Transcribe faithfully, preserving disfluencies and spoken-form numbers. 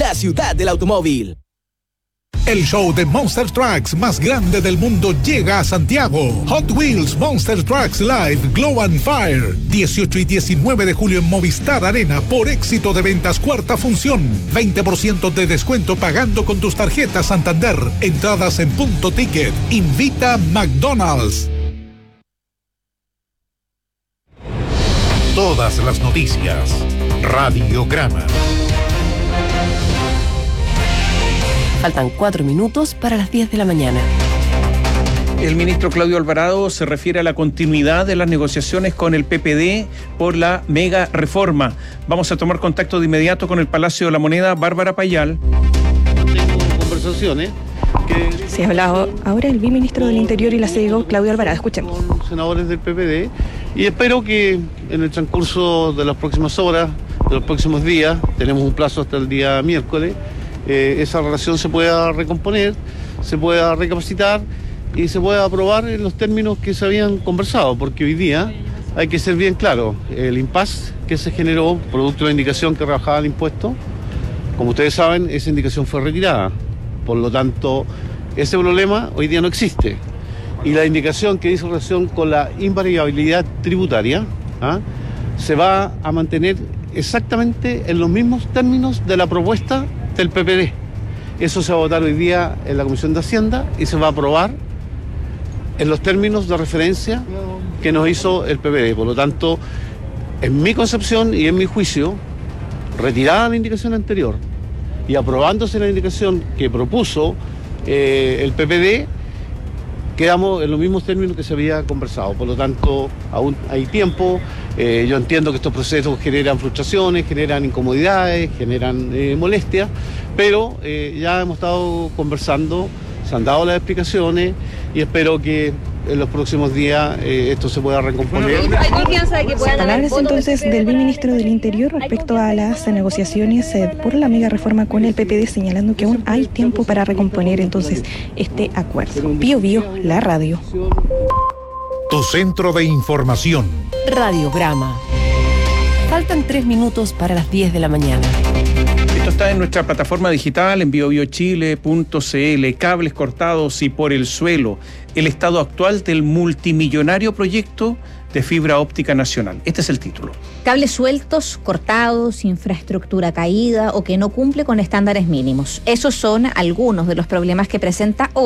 la ciudad del automóvil. El show de Monster Trucks más grande del mundo llega a Santiago. Hot Wheels Monster Trucks Live Glow and Fire. dieciocho y diecinueve de julio en Movistar Arena por éxito de ventas cuarta función. veinte por ciento de descuento pagando con tus tarjetas Santander. Entradas en Punto Ticket. Invita McDonald's. Todas las noticias. Radiograma. Faltan cuatro minutos para las diez de la mañana. El ministro Claudio Alvarado se refiere a la continuidad de las negociaciones con el P P D por la mega reforma. Vamos a tomar contacto de inmediato con el Palacio de la Moneda. Bárbara Payal. Tengo conversaciones que... Se ha hablado ahora el viceministro del Interior y la C E O, Claudio Alvarado. Escuchemos. Con senadores del P P D y espero que en el transcurso de las próximas horas, de los próximos días, tenemos un plazo hasta el día miércoles, eh, esa relación se pueda recomponer, se pueda recapacitar y se pueda aprobar en los términos que se habían conversado, porque hoy día hay que ser bien claro, el impasse que se generó producto de la indicación que rebajaba el impuesto, como ustedes saben, esa indicación fue retirada, por lo tanto, ese problema hoy día no existe. Y la indicación que dice relación con la invariabilidad tributaria, ¿ah?, se va a mantener exactamente en los mismos términos de la propuesta del P P D. Eso se va a votar hoy día en la Comisión de Hacienda y se va a aprobar en los términos de referencia que nos hizo el P P D. Por lo tanto, en mi concepción y en mi juicio, retirada la indicación anterior y aprobándose la indicación que propuso eh, el P P D, quedamos en los mismos términos que se había conversado. Por lo tanto, aún hay tiempo. Eh, yo entiendo que estos procesos generan frustraciones, generan incomodidades, generan eh, molestias, pero eh, ya hemos estado conversando, se han dado las explicaciones y espero que en los próximos días eh, esto se pueda recomponer. ¿Hay confianza de que puedan haber votos entonces del viceministro del Interior respecto a las negociaciones eh, por la mega reforma con el P P D, señalando que aún hay tiempo para recomponer entonces este acuerdo? Bio Bio, la radio. Tu centro de información. Radiograma. Faltan tres minutos para las diez de la mañana. Esto está en nuestra plataforma digital en bio bio chile punto c l. Cables cortados y por el suelo. El estado actual del multimillonario proyecto de fibra óptica nacional. Este es el título. Cables sueltos, cortados, infraestructura caída o que no cumple con estándares mínimos. Esos son algunos de los problemas que presenta hoy